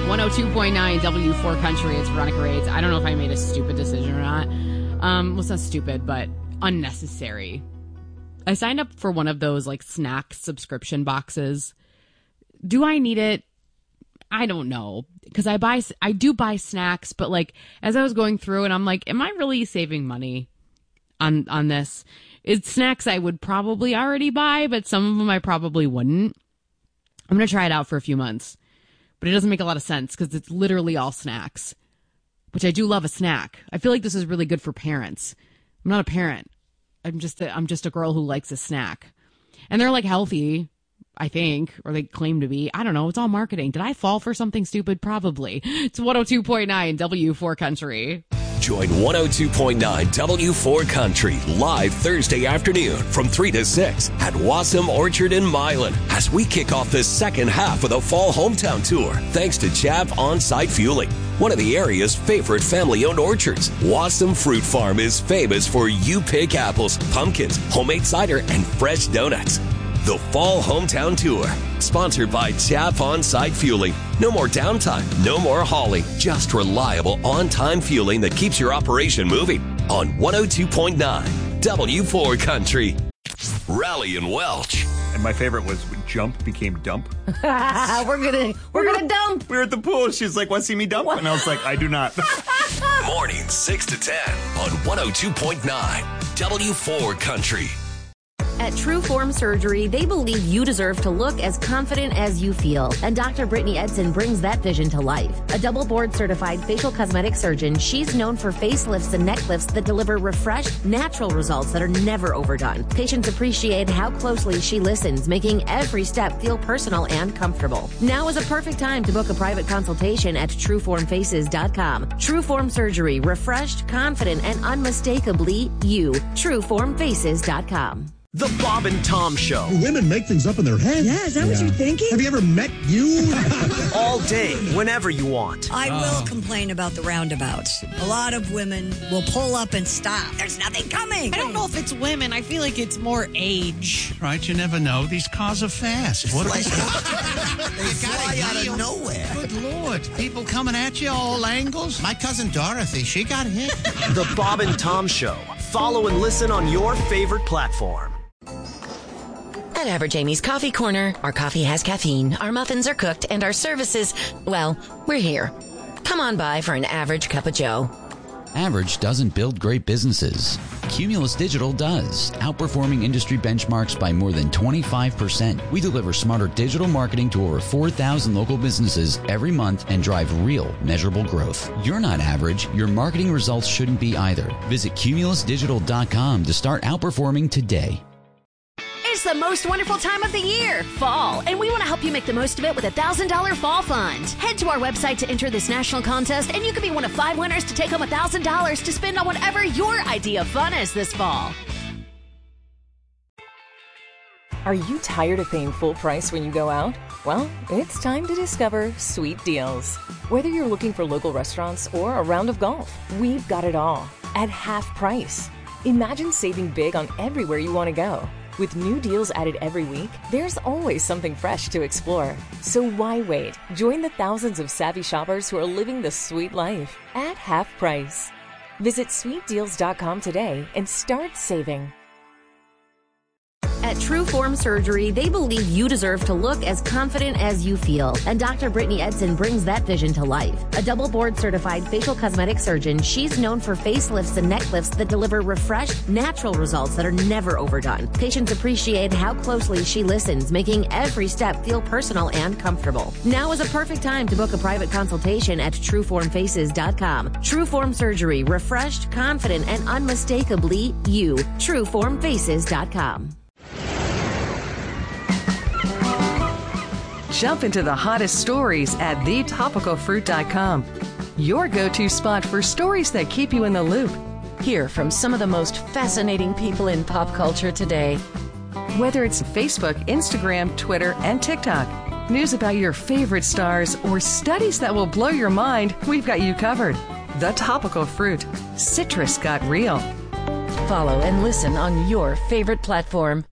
102.9 W4 Country. It's Veronica Raids. I don't know if I made a stupid decision or not. Well, it's not stupid, but unnecessary. I signed up for one of those like snack subscription boxes. Do I need it? I don't know, because I do buy snacks, but like as I was going through and I'm like, am I really saving money on this? It's snacks I would probably already buy, but some of them I probably wouldn't. I'm going to try it out for a few months, but it doesn't make a lot of sense because it's literally all snacks, which I do love a snack. I feel like this is really good for parents. I'm not a parent. I'm just a girl who likes a snack, and they're like healthy, I think, or they claim to be. I don't know. It's all marketing. Did I fall for something stupid? Probably. It's 102.9 W4 Country. Join 102.9 W4 Country live Thursday afternoon from 3 to 6 at Wassam Orchard in Milan as we kick off the second half of the Fall Hometown Tour thanks to Chap On-Site Fueling, one of the area's favorite family-owned orchards. Wassam Fruit Farm is famous for you-pick apples, pumpkins, homemade cider, and fresh donuts. The Fall Hometown Tour, sponsored by Chap On-Site Fueling. No more downtime, no more hauling, just reliable on-time fueling that keeps your operation moving on 102.9 W4 Country. Raleigh and Welch. And my favorite was when jump became dump. We're gonna dump. We were at the pool. She's like, "Want to see me dump?" And I was like, "I do not." Morning 6 to 10 on 102.9 W4 Country. At True Form Surgery, they believe you deserve to look as confident as you feel. And Dr. Brittany Edson brings that vision to life. A double board certified facial cosmetic surgeon, she's known for facelifts and neck lifts that deliver refreshed, natural results that are never overdone. Patients appreciate how closely she listens, making every step feel personal and comfortable. Now is a perfect time to book a private consultation at TrueFormFaces.com. True Form Surgery, refreshed, confident, and unmistakably you. TrueFormFaces.com. The Bob and Tom Show. Do women make things up in their head? Yeah, is that what you're thinking? Have you ever met you? All day, whenever you want. I will complain about the roundabouts. A lot of women will pull up and stop. There's nothing coming. I don't know if it's women. I feel like it's more age. Right, you never know. These cars are fast. What They fly out of nowhere. Good Lord. People coming at you all angles. My cousin Dorothy, she got hit. The Bob and Tom Show. Follow and listen on your favorite platform. At Average Amy's Coffee Corner, our coffee has caffeine, our muffins are cooked, and our services, well, we're here. Come on by for an average cup of joe. Average doesn't build great businesses. Cumulus Digital does, outperforming industry benchmarks by more than 25%. We deliver smarter digital marketing to over 4,000 local businesses every month and drive real, measurable growth. You're not average. Your marketing results shouldn't be either. Visit cumulusdigital.com to start outperforming today. It's the most wonderful time of the year, fall, and we want to help you make the most of it with a $1,000 fall fund. Head to our website to enter this national contest, and you could be one of 5 winners to take home $1,000 to spend on whatever your idea of fun is this fall. Are you tired of paying full price when you go out? Well, it's time to discover Sweet Deals. Whether you're looking for local restaurants or a round of golf, we've got it all at half price. Imagine saving big on everywhere you want to go. With new deals added every week, there's always something fresh to explore. So why wait? Join the thousands of savvy shoppers who are living the sweet life at half price. Visit sweetdeals.com today and start saving. At True Form Surgery, they believe you deserve to look as confident as you feel. And Dr. Brittany Edson brings that vision to life. A double board certified facial cosmetic surgeon, she's known for facelifts and neck lifts that deliver refreshed, natural results that are never overdone. Patients appreciate how closely she listens, making every step feel personal and comfortable. Now is a perfect time to book a private consultation at TrueFormFaces.com. True Form Surgery, refreshed, confident, and unmistakably you. TrueFormFaces.com. Jump into the hottest stories at thetopicalfruit.com. Your go-to spot for stories that keep you in the loop. Hear from some of the most fascinating people in pop culture today. Whether it's Facebook, Instagram, Twitter, and TikTok, news about your favorite stars, or studies that will blow your mind, we've got you covered. The Topical Fruit. Citrus got real. Follow and listen on your favorite platform.